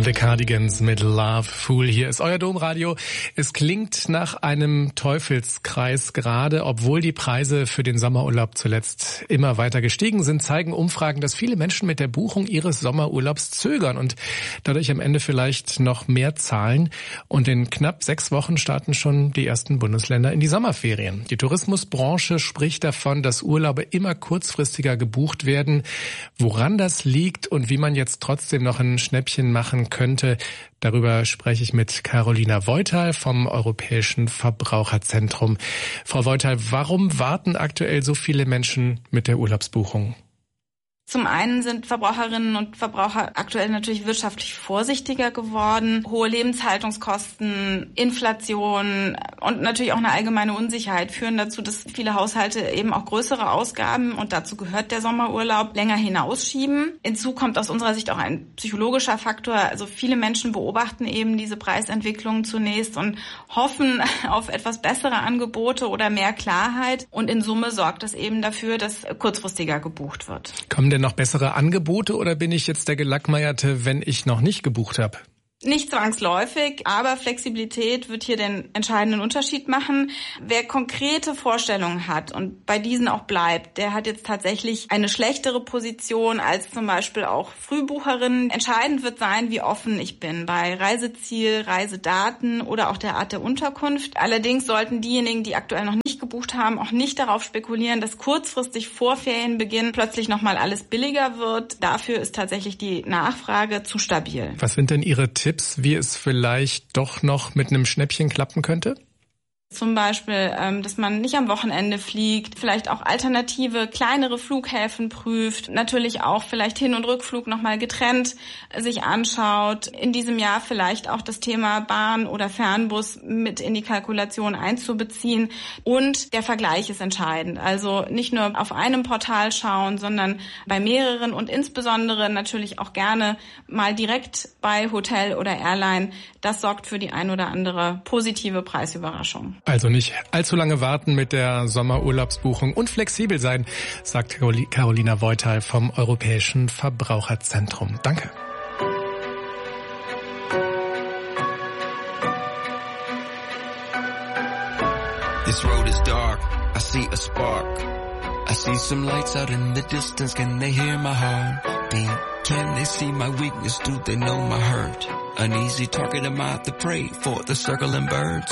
The Cardigans mit Love Fool. Hier ist euer Domradio. Es klingt nach einem Teufelskreis. Gerade obwohl die Preise für den Sommerurlaub zuletzt immer weiter gestiegen sind, zeigen Umfragen, dass viele Menschen mit der Buchung ihres Sommerurlaubs zögern und dadurch am Ende vielleicht noch mehr zahlen. Und in knapp 6 Wochen starten schon die ersten Bundesländer in die Sommerferien. Die Tourismusbranche spricht davon, dass Urlaube immer kurzfristiger gebucht werden. Woran das liegt und wie man jetzt trotzdem noch ein Schnäppchen machen könnte, darüber spreche ich mit Carolina Voital vom Europäischen Verbraucherzentrum. Frau Voital, warum warten aktuell so viele Menschen mit der Urlaubsbuchung? Zum einen sind Verbraucherinnen und Verbraucher aktuell natürlich wirtschaftlich vorsichtiger geworden. Hohe Lebenshaltungskosten, Inflation und natürlich auch eine allgemeine Unsicherheit führen dazu, dass viele Haushalte eben auch größere Ausgaben, und dazu gehört der Sommerurlaub, länger hinausschieben. Hinzu kommt aus unserer Sicht auch ein psychologischer Faktor. Also viele Menschen beobachten eben diese Preisentwicklung zunächst und hoffen auf etwas bessere Angebote oder mehr Klarheit. Und in Summe sorgt das eben dafür, dass kurzfristiger gebucht wird. Kommen denn noch bessere Angebote oder bin ich jetzt der Gelackmeierte, wenn ich noch nicht gebucht habe? Nicht zwangsläufig, aber Flexibilität wird hier den entscheidenden Unterschied machen. Wer konkrete Vorstellungen hat und bei diesen auch bleibt, der hat jetzt tatsächlich eine schlechtere Position als zum Beispiel auch Frühbucherinnen. Entscheidend wird sein, wie offen ich bin bei Reiseziel, Reisedaten oder auch der Art der Unterkunft. Allerdings sollten diejenigen, die aktuell noch nicht gebucht haben, auch nicht darauf spekulieren, dass kurzfristig vor Ferienbeginn plötzlich nochmal alles billiger wird. Dafür ist tatsächlich die Nachfrage zu stabil. Was sind denn Ihre Tipps, wie es vielleicht doch noch mit einem Schnäppchen klappen könnte? Zum Beispiel, dass man nicht am Wochenende fliegt, vielleicht auch alternative, kleinere Flughäfen prüft, natürlich auch vielleicht Hin- und Rückflug nochmal getrennt sich anschaut, in diesem Jahr vielleicht auch das Thema Bahn oder Fernbus mit in die Kalkulation einzubeziehen. Und der Vergleich ist entscheidend. Also nicht nur auf einem Portal schauen, sondern bei mehreren und insbesondere natürlich auch gerne mal direkt bei Hotel oder Airline. Das sorgt für die ein oder andere positive Preisüberraschung. Also nicht allzu lange warten mit der Sommerurlaubsbuchung und flexibel sein, sagt Carolina Voital vom Europäischen Verbraucherzentrum. Danke. This road is dark, I see a spark. I see some lights out in the distance, can they hear my heartbeat? Can they see my weakness, do they know my hurt? An easy target am I to pray for the circling birds?